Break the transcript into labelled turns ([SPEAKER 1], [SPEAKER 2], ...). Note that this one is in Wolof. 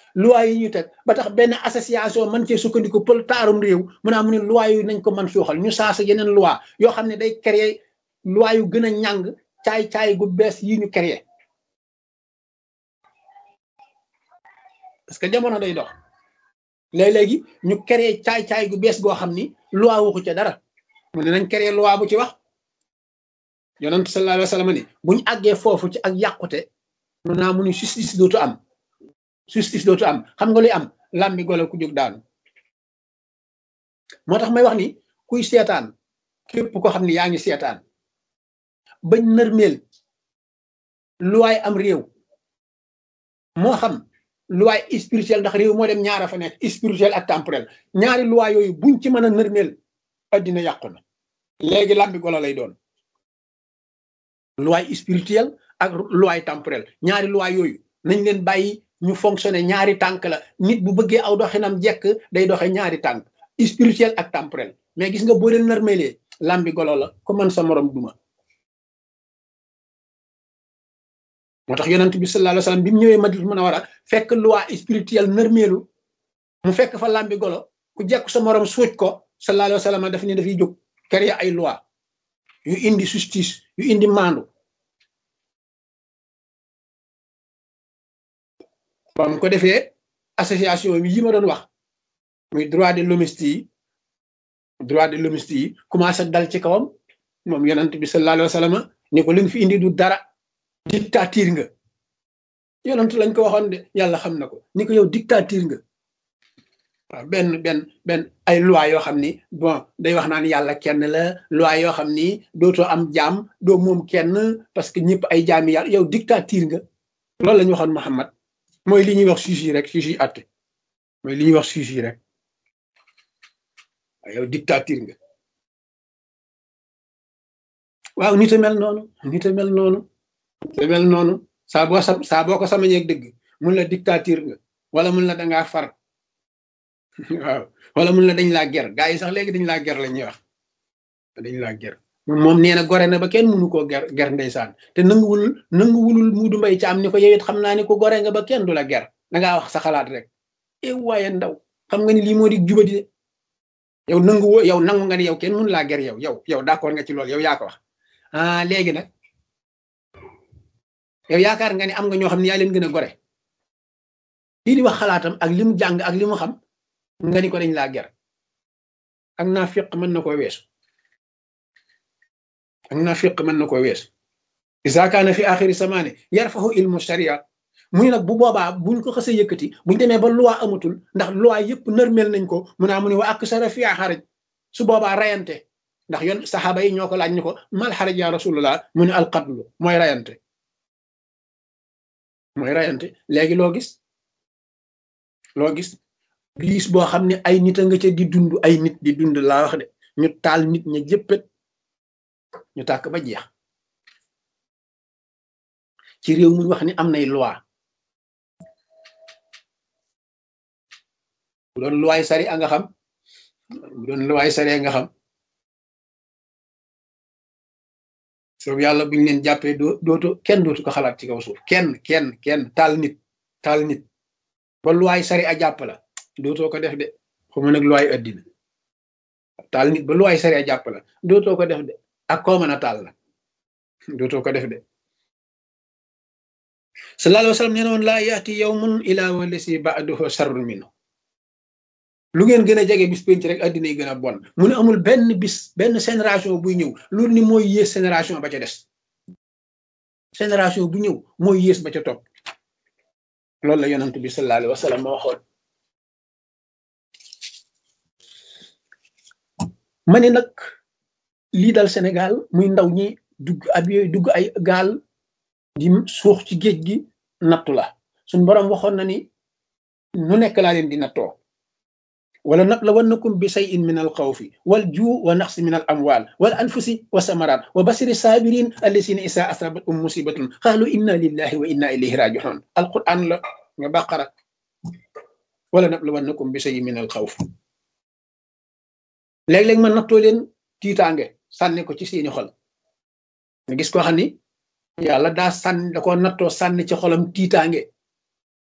[SPEAKER 1] loi yi ñu teg ba tax benn association man cee sukkandiku pël taarum réew mu naa mu ne loi yu nañ ko mën suuxal ñu saasa yeneen loi yoo xam ne day créer loi yu gën a ñàng caay-caay gu bees yi ñu créer parce que jamono day dox léeg-léegi ñu créer caay-caay gu bees goo xam ni loi waxu ca dara mu ne nañ créer loi bu ci wax yonent sallallahu alayhi wa sallam ni buñ àggee foofu ci ak yàqute mu naa mu ni justice dootu am xam nga luy am làmbi golo ku jóg daanu moo tax may wax ni kuy seetaan képp ko xam ni yaa ngi seetaan bañ nërmeel luwaay am réew moo xam luwaay spirituel ndax réew moo dem ñaara fa nekk spirituel ak temporel ñaari luwaay yooyu buñ ci mën a nërmeel addina yàqu na léegi làmbi golo lay doon luwaay spirituel ak luwaay temporel ñaari luwaay yooyu nañ leen bàyyi ñu fonctionner ñaari tànk la nit bu bëggee aw doxinam jekk day doxe ñaari tànk spirituel ak temporel mais gis nga boo leen nërmelee làmbi golo la ko mën sa morom duma moo tax yonent bi sallallahu alayhi wa sallam bi mu ñëwee Madina Munawwara fekk loi spirituelle nërmeelu mu fekk fa làmbi golo ku jekku sa morom suuj ko sallallahu alayhi wa sallam daf ne dafay jóg créer ay loi yu indi justice yu indi maandu ba mu ko defee association yi ma doon wax muy droit de l'hommiste yi commencé dal ci kawam moom yonent bi sallallahu alayhi wa sallam ni ko li nga fi indi du dara dictature nga yonent lañ ko waxoon de yàlla xam na ko ni ko yow dictature nga waaw benn ay loi yoo xam ni bon day wax naan yàlla kenn la loi yoo xam ni dootoo am jaam doo moom kenn parce que ñëpp ay jaami yàlla yow dictature nga loolu la ñu waxoon Muhammad mooy li ñuy wax juge rek juge atte mooy li ñuy wax juge rek waaw yow dictature nga waaw nit a mel noonu saa boo ko samañeeg dëgg mun la dictature nga wala mun la dangaa far waaw wala mun la dañ laa ger gaa yi sax léegi dañ laa ger la ñuy wax dañ laa ger moom nee na gore na ba kenn mënu koo ger ndeysaan te nanguwulul Muudu Mbay Caam ni ko yow it xam naa ni ko gore nga ba kenn du la ger dangaa wax sa xalaat rek waaye ndaw xam nga ni lii moo di jubadi de yow nangu nga ni yow kenn mënu laa ger yow d'accord nga ci loolu yow yaa ko wax léegi nag yow yaakaar nga ni am nga ñoo xam ne yaa leen gën a gore lii di wax xalaatam ak li mu jàng ak li mu xam nga ni ko dañ laa ger ak naafiq mën na koo weesu isa kaana fi axiri samaane yarfahu ilmu sharia mu ne nag bu boobaa buñ ko xësa yëkkati buñ demee ba loi amatul ndax loi yëpp nërmel nañ ko mu naa mu ne wa aksara fi xaraj su boobaa rayante ndax yoon saxaaba yi ñoo ko laaj ni ko mal xaraj ya rasulullah mu ne alqatlu mooy rayante léegi loo gis gis boo xam ne ay nit a nga ca di dund ay nit di dund laa wax de ñu taal nit ña jëppét ñu tàkk ba jeex ci réew mu wax ni am nay loi bu doon loi sari a nga xam soobu yàlla buñ leen jàppee kenn dootu ko xalaat ci kaw suuf kenn taal nit ba loi sari a jàpp la dootoo ko def de xuma nag loi addina taal nit ba loi sari a jàpp la dootoo ko def de ak koo mën a taal la dootoo ko def de sallallahu alayhi wa sallam nee na woon laa yaati yawmun ilaa walasi ba'dahu sharrun minhu lu ngeen gën a jege bis penc rek addina yi gën a bon mu ne amul benn génération buy ñëw loolu ni mooy yées génération ba ca des génération bu ñëw mooy yées ba ca topp loolu la yonent bi sallallahu alayhi wa sallam ma waxoon ma ne nag lii dal Sénégal muy ndaw ñi dugg ay gaal di suux ci géej gi nattu la suñ boroom waxoon na ni nu nekk laa leen di nattoo wala nablawannakum bi shay'in min al xawfi wal juu wa naqsi min al amwal wal anfusi wa samarat wa basiri sabirin allasina isa asabatum musibatun qalu inna lillahi wa inna ilayhi raji'un alquran la nga baqara wala nablawannakum bi shay'in min al xawf léeg-léeg ma nattoo leen tiitaange sànni ko ci seeni xol nga gis koo xam ni yàlla daa sànni da ko nattoo sànni ci xolam tiitaange